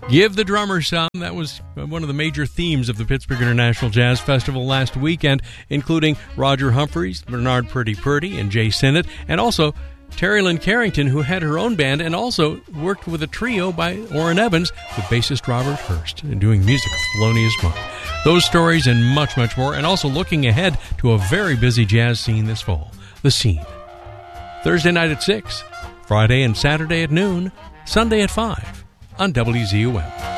Give the drummer some. That was one of the major themes of the Pittsburgh International Jazz Festival last weekend, including Roger Humphreys, Bernard Purdy, and Jay Sinnott, and also Terry Lynn Carrington, who had her own band and also worked with a trio by Orrin Evans with bassist Robert Hurst and doing music with Thelonious Monk. Those stories and much, much more, and also looking ahead to a very busy jazz scene this fall. The Scene. Thursday night at 6, Friday and Saturday at noon, Sunday at 5 on WZUM.